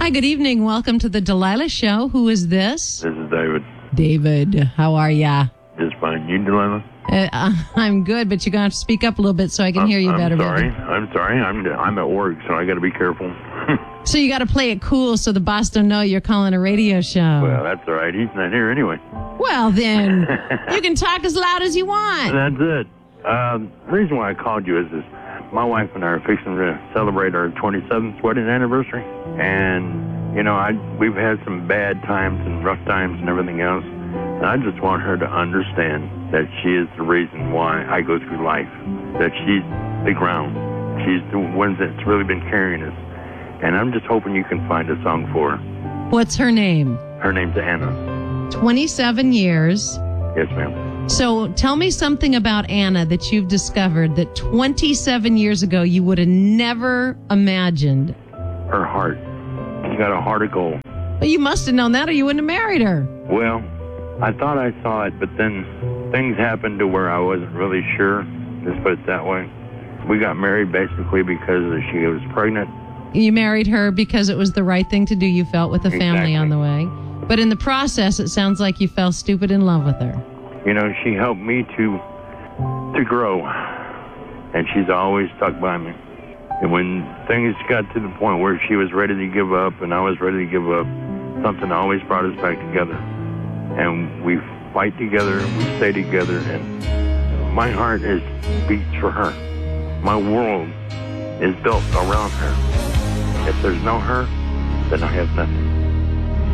Hi, good evening. Welcome to the Delilah Show. Who is this? This is David. David, how are ya? Just fine. You, Delilah? I'm good, but you're going to have to speak up a little bit so I can hear you better. I'm sorry. I'm at work, so I got to be careful. So you got to play it cool so the boss don't know you're calling a radio show. Well, that's all right. He's not here anyway. Well, then, you can talk as loud as you want. That's it. The reason why I called you is this. My wife and I are fixing to celebrate our 27th wedding anniversary. And, you know, we've had some bad times and rough times and everything else. And I just want her to understand that she is the reason why I go through life. That she's the ground. She's the one that's really been carrying us. And I'm just hoping you can find a song for her. What's her name? Her name's Anna. 27 years. Yes, ma'am. So tell me something about Anna that you've discovered that 27 years ago you would have never imagined. Her heart. She's got a heart of gold. Well, you must have known that or you wouldn't have married her. Well, I thought I saw it, but then things happened to where I wasn't really sure. Let's put it that way. We got married basically because she was pregnant. You married her because it was the right thing to do, you felt, with a family on the way. But in the process, it sounds like you fell stupid in love with her. You know, she helped me to grow, and she's always stuck by me. And when things got to the point where she was ready to give up and I was ready to give up, something always brought us back together. And we fight together, we stay together, and my heart beats for her. My world is built around her. If there's no her, then I have nothing.